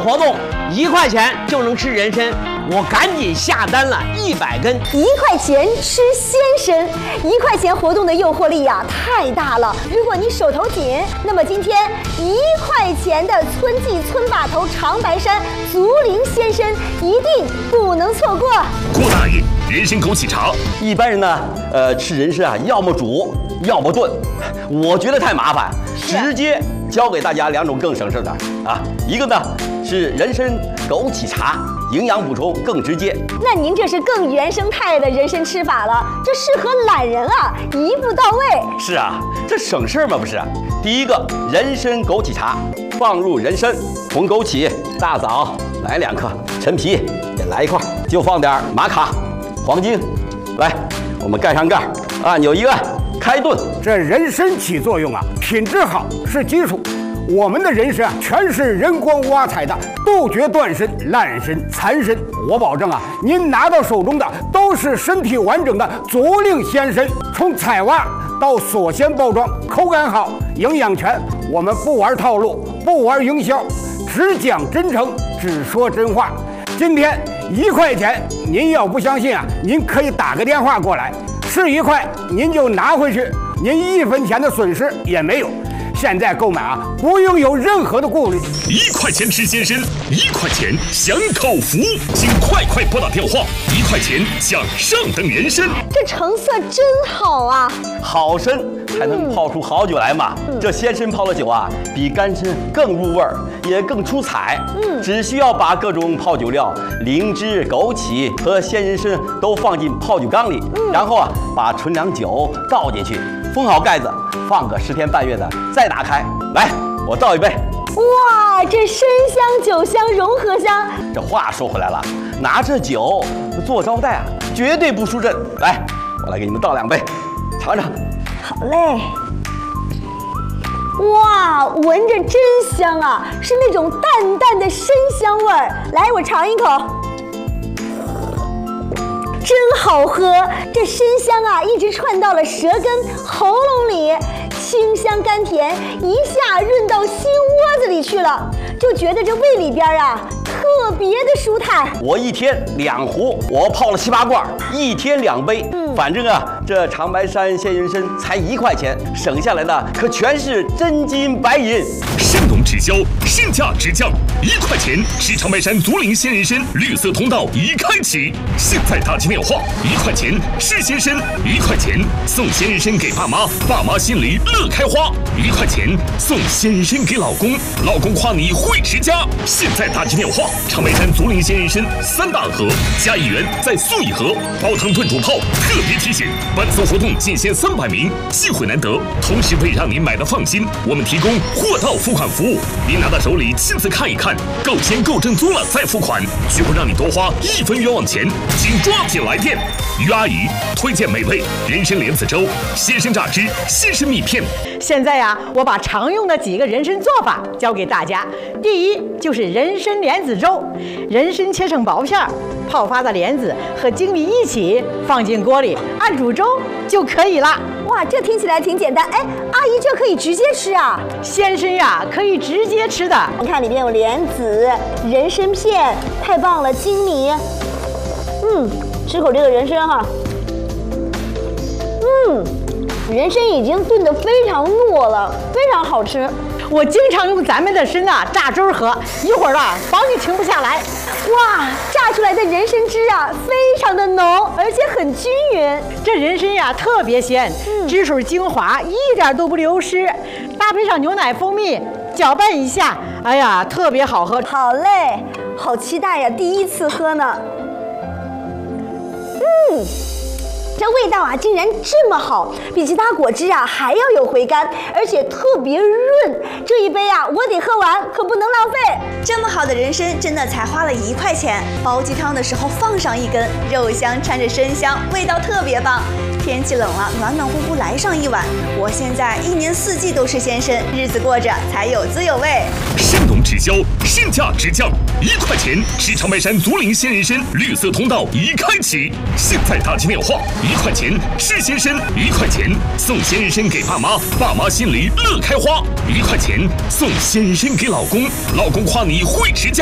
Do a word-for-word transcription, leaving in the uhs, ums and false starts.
活动，一块钱就能吃人参，我赶紧下单了一百根。 一块钱吃鲜参，一块钱活动的诱惑力呀、啊、太大了。如果你手头紧，那么今天一块钱的村记村把头长白山竹林鲜参一定不能错过。 郭大爷，人参枸杞茶。 一般人呢，呃，吃人参啊，要么煮，要么炖。我觉得太麻烦，直接教给大家两种更省事的啊。一个呢是人参枸杞茶，营养补充更直接。 那您这是更原生态的人参吃法了，这适合懒人啊，一步到位。 是啊，这省事嘛不是？第一个人参枸杞茶，放入人参、红枸杞、大枣来两克，陈皮也来一块，就放点玛卡、黄精。来，我们盖上盖，按钮一按，开炖。 这人参起作用啊，品质好是基础。我们的人参啊，全是人工挖采的，杜绝断参、烂参、残参。我保证啊，您拿到手中的都是身体完整的竹林鲜参。从采挖到锁鲜包装，口感好，营养全。我们不玩套路，不玩营销，只讲真诚，只说真话。今天一块钱，您要不相信啊，您可以打个电话过来，是一块您就拿回去，您一分钱的损失也没有。现在购买啊，不用有任何的顾虑。 一块钱吃鲜参，一块钱享口福，请快快拨打电话，一块钱享上等人参。 这成色真好啊！ 好参才能泡出好酒来嘛。嗯、这鲜参泡的酒啊，比干参更入味儿，也更出彩。嗯，只需要把各种泡酒料、灵芝、枸杞和鲜人参都放进泡酒缸里，嗯、然后啊，把纯粮酒倒进去，封好盖子，放个十天半月的，再打开。来，我倒一杯。 哇，这参香酒香融合香。 这话说回来了，拿这酒做招待啊，绝对不输阵。来，我来给你们倒两杯，尝尝。 好嘞。哇，闻着真香啊，是那种淡淡的参香味儿。来，我尝一口。真好喝，这参香啊，一直串到了舌根、喉咙里，清香甘甜，一下润到心窝子里去了，就觉得这胃里边啊特别的舒坦。 我一天两壶，我泡了七八罐，一天两杯。嗯，反正啊，这长白山鲜人参才一块钱，省下来的可全是真金白银。 生动滞销，身价直降，一块钱吃长白山竹林鲜人参，绿色通道已开启。现在打进电话，一块钱吃鲜参，一块钱送鲜人参给爸妈，爸妈心里乐开花；一块钱送鲜人参给老公，老公夸你会持家。现在打进电话，长白山竹林鲜人参三大盒加一元再送一盒，煲汤炖煮泡。特别提醒，本次活动仅限三百名，机会难得，同时为让您买的放心，我们提供货到付款服务，您拿到手里亲自看一看，够钱够正宗了再付款，绝不让你多花一分冤枉钱，请抓紧来电。于阿姨推荐美味人参莲子粥、鲜参榨汁、鲜参蜜片。 现在呀、啊，我把常用的几个人参做法教给大家。第一就是人参莲子粥，人参切成薄片，泡发的莲子和粳米一起放进锅里，按煮粥就可以了。 哇，这听起来挺简单。哎，阿姨，这可以直接吃啊？ 鲜参呀，可以直接吃的。 你看里面有莲子、人参片，太棒了，粳米。嗯，吃口这个人参哈。嗯，人参已经炖得非常糯了，非常好吃。 我经常用咱们的参啊榨汁喝，一会儿啊保你停不下来。 哇，榨出来的人参汁啊非常的浓，而且很均匀。 这人参呀特别鲜，嗯、汁水精华一点都不流失，搭配上牛奶蜂蜜搅拌一下，哎呀特别好喝。 好嘞，好期待呀，第一次喝呢。嗯。这味道啊，竟然这么好，比其他果汁啊还要有回甘，而且特别润。这一杯啊，我得喝完，可不能浪费。 这么好的人参，真的才花了一块钱。煲鸡汤的时候放上一根，肉香掺着参香，味道特别棒。天气冷了，暖暖乎乎来上一碗。我现在一年四季都吃鲜参，日子过着才有滋有味。 生动滞销，身价直降，一块钱吃长白山竹林鲜人参，绿色通道已开启。现在打进电话，一块钱吃鲜参，一块钱送鲜人参给爸妈，爸妈心里乐开花；一块钱送鲜人参给老公，老公夸你会持家。